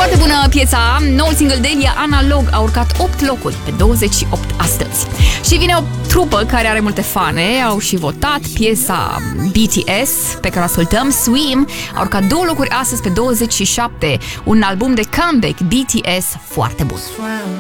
Foarte bună piesa. Noul single de Elia, Analog, a urcat 8 locuri pe 28 astăzi. Și vine o trupă care are multe fane. Au și votat piesa BTS pe care o ascultăm, Swim. A urcat 2 locuri astăzi pe 27. Un album de comeback BTS foarte bun.